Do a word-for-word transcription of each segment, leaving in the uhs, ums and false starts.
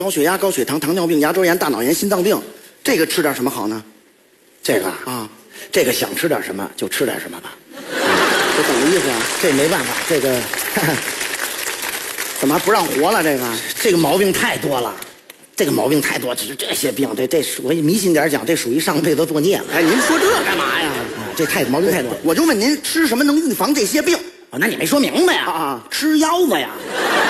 高血压、高血糖、糖尿病、牙周炎、大脑炎、心脏病，这个吃点什么好呢？ 这个啊， 这个想吃点什么就吃点什么吧。 这怎么意思啊？ 这没办法，这个怎么还不让活了？这个这个毛病太多了，这个毛病太多，只是这些病，这这我迷信点讲，这属于上辈子作孽了。 哎，您说这干嘛呀？ 啊，这太毛病太多。 我就问您，吃什么能预防这些病？ 哦，那你没说明白呀？ 啊啊， 吃腰子呀！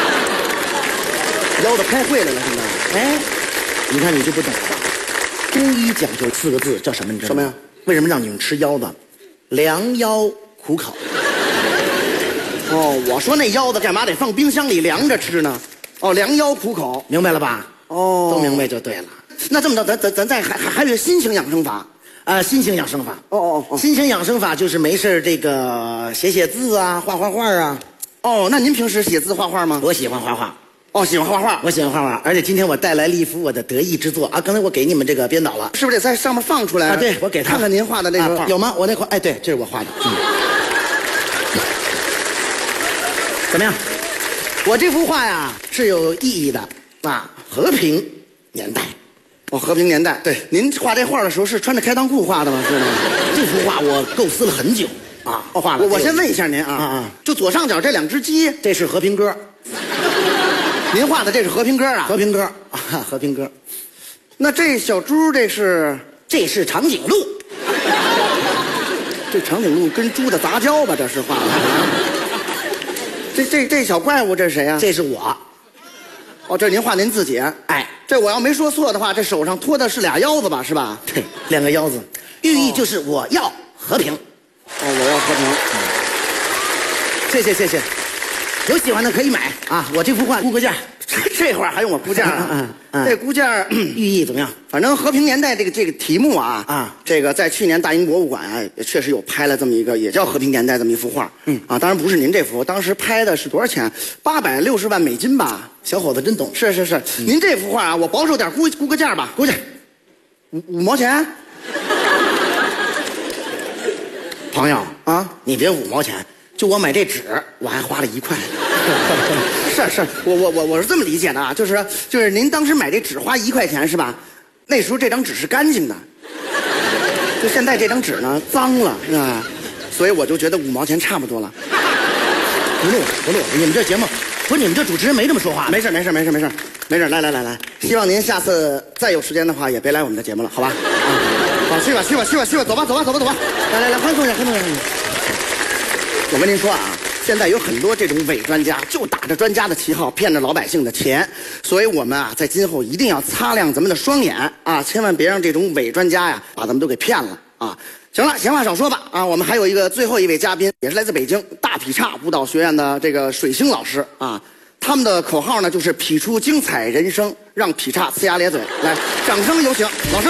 腰子开会来了，现在。 哎，你看你就不懂了吧？中医讲究四个字，叫什么？你知道吗？ 什么呀？ 为什么让你们吃腰子？良腰苦口。 哦，我说那腰子干嘛得放冰箱里凉着吃呢？哦，良腰苦口， 明白了吧？ 哦， 都明白就对了。 那这么着，咱咱咱再还还还有一个新型养生法。 啊，新型养生法。 哦哦哦， 新型养生法就是没事这个写写字啊，画画画啊。 哦，那您平时写字画画吗？ 我喜欢画画。 哦，喜欢画画， 我喜欢画画，而且今天我带来了一幅我的得意之作啊！刚才我给你们这个编导了， 是不是得在上面放出来啊？对，我给他看看您画的那个、 啊、有吗？我那块，哎，对，这是我画的。嗯，怎么样？我这幅画呀是有意义的啊，和平年代。 哦，和平年代。对，您画这画的时候是穿着开裆裤画的吗？是吗？ 这幅画我构思了很久啊， 哦， 画了。 我我先问一下您啊， 啊啊， 就左上角这两只鸡， 这是和平鸽。 您画的这是和平鸽啊？ 和平鸽啊，和平鸽。 那这小猪这是？ 这是长颈鹿。 这长颈鹿跟猪的杂交吧？这是画的。这这这小怪物这是谁呀、啊？ 这是我。 哦，这您画您自己？ 哎， 这我要没说错的话，这手上托的是俩腰子吧？是吧？ 对，两个腰子，寓意就是我要和平。 哦，我要和平。 嗯、谢谢谢谢。有喜欢的可以买啊！我这幅画估个价， 这会儿还用我估价啊？ 嗯嗯， 这估价寓意怎么样？ 反正和平年代这个这个题目啊啊， 这个在去年大英博物馆啊也确实有拍了这么一个也叫和平年代这么一幅画。嗯啊，当然不是您这幅，当时拍的是多少钱？八百六十万美金吧。 小伙子真懂。 是是是，嗯、您这幅画啊，我保守点估估个价吧， 估价五五毛钱。 朋友啊， 你别五毛钱。就我买这纸，我还花了一块。 是是，我我我我是这么理解的啊，就是就是您当时买这纸花一块钱是吧？那时候这张纸是干净的，就现在这张纸呢脏了是吧？所以我就觉得五毛钱差不多了。 不录不录，你们这节目不是你们这主持人没这么说话。 没事没事没事没事没事，来来来来，希望您下次再有时间的话也别来我们的节目了，好吧？啊，好，去吧去吧去吧去吧，走吧走吧走吧走吧，来来来，欢送一下欢送一下。我跟您说啊，现在有很多这种伪专家，就打着专家的旗号骗着老百姓的钱，所以我们啊，在今后一定要擦亮咱们的双眼啊，千万别让这种伪专家呀把咱们都给骗了啊！行了，闲话少说吧啊，我们还有一个最后一位嘉宾，也是来自北京大劈叉舞蹈学院的这个水星老师啊，他们的口号呢就是劈出精彩人生，让劈叉呲牙咧嘴。来，掌声有请老师。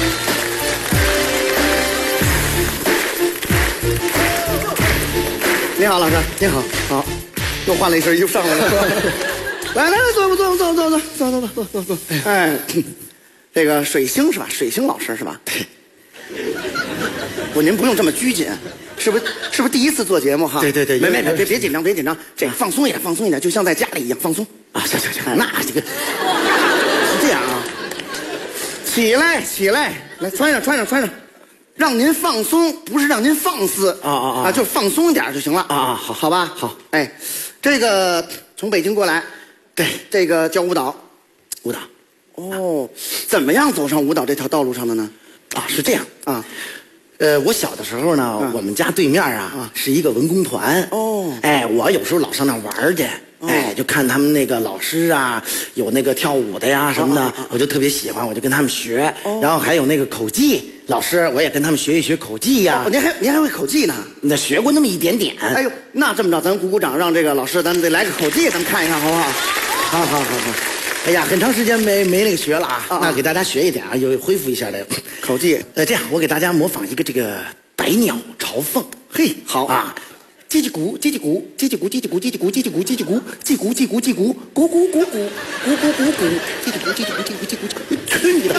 你好，老师。你好，好，又换了一身衣服上来了。来来来，坐坐坐坐坐坐坐坐坐坐坐。哎，这个水星是吧？水星老师是吧？对。不，您不用这么拘谨，是不是？是不是第一次做节目哈？ 对对对。 没没没，别别紧张，别紧张，这个放松一点，放松一点，就像在家里一样放松啊！行行行， 那这个是这样啊。起来起来，来穿上穿上穿上。让您放松，不是让您放肆啊啊啊！ 啊，就放松一点就行了啊啊！好， 好吧， 好。 哎，这个从北京过来， 对， 这个教舞蹈， 舞蹈。 哦，怎么样走上舞蹈这条道路上的呢？ 啊，是这样啊， 呃，我小的时候呢， 嗯、 我们家对面啊、嗯、是一个文工团。 哦， 哎，我有时候老上那玩去。哎，就看他们那个老师啊，有那个跳舞的呀什么的， 啊啊啊、 我就特别喜欢，我就跟他们学。哦、然后还有那个口技老师，我也跟他们学一学口技呀。 哦，您还您还会口技呢？ 那学过那么一点点。 哎呦，那这么着，咱鼓鼓掌，让这个老师咱们得来个口技，咱们看一看好不好？ 好好好好。哎呀，很长时间没没那个学了啊，啊那给大家学一点啊，有恢复一下的口技。 呃，这样我给大家模仿一个这个百鸟朝凤。 嘿，好啊。叽叽鼓，叽叽鼓，叽叽鼓，叽叽鼓，叽叽鼓，叽叽鼓，叽叽鼓，叽鼓叽鼓叽鼓，鼓鼓鼓鼓，鼓鼓鼓鼓，叽叽鼓，叽叽鼓，叽鼓叽鼓，去你的！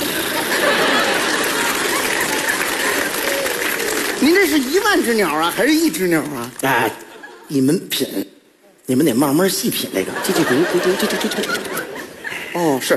您这是一万只鸟啊，还是一只鸟啊？ 哎，你们品，你们得慢慢细品这个。叽叽鼓，咕咕，叽叽叽叽。 哦，是。